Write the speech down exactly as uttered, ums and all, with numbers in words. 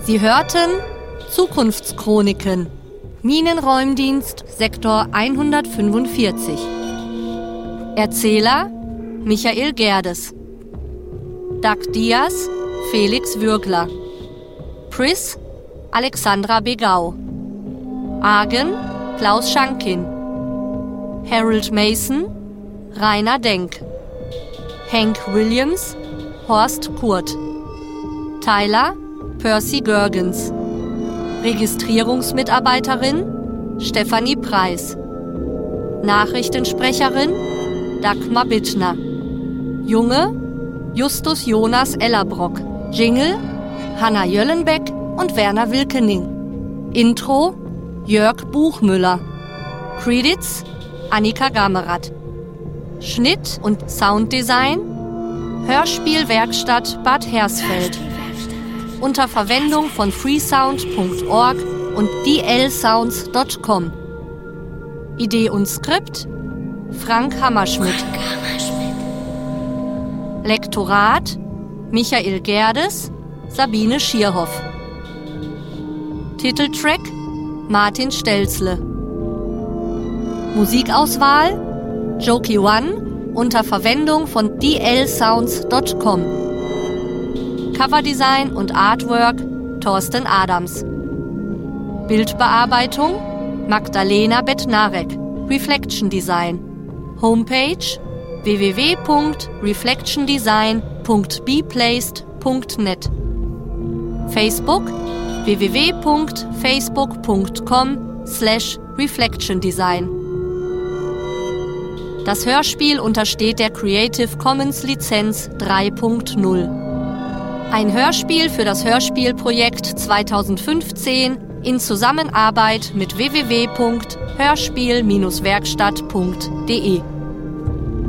Sie hörten Zukunftschroniken, Minenräumdienst Sektor hundertfünfundvierzig. Erzähler Michael Gerdes. Doug Diaz, Felix Würgler. Pris, Alexandra Begau. Argen, Klaus Schankin. Harold Mason, Rainer Denk. Hank Williams, Horst Kurt. Tyler, Percy Görgens. Registrierungsmitarbeiterin, Stefanie Preis. Nachrichtensprecherin, Dagmar Bittner. Junge, Justus Jonas Ellerbrock. Jingle, Hanna Jöllenbeck und Werner Wilkening. Intro, Jörg Buchmüller. Credits, Annika Gamerath. Schnitt und Sounddesign, Hörspielwerkstatt Bad Hersfeld. Unter Verwendung von freesound punkt org und d l sounds punkt com. Idee und Skript Frank Hammerschmidt. Lektorat Michael Gerdes, Sabine Schierhoff. Titeltrack Martin Stelzle. Musikauswahl Jokey One unter Verwendung von d l sounds punkt com. Coverdesign und Artwork Thorsten Adams. Bildbearbeitung Magdalena Bednarek, Reflection Design. Homepage w w w punkt reflection design punkt b placed punkt net. Facebook w w w punkt facebook punkt com slash reflection design. Das Hörspiel untersteht der Creative Commons Lizenz drei punkt null. Ein Hörspiel für das Hörspielprojekt zweitausendfünfzehn in Zusammenarbeit mit w w w punkt hörspiel Bindestrich werkstatt punkt d e.